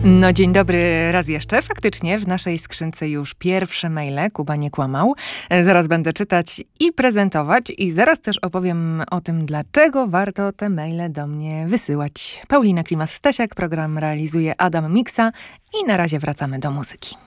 No dzień dobry raz jeszcze. Faktycznie w naszej skrzynce już pierwsze maile. Kuba nie kłamał. Zaraz będę czytać i prezentować i zaraz też opowiem o tym, dlaczego warto te maile do mnie wysyłać. Paulina Klimas-Stasiak, program realizuje Adam Miksa i na razie wracamy do muzyki.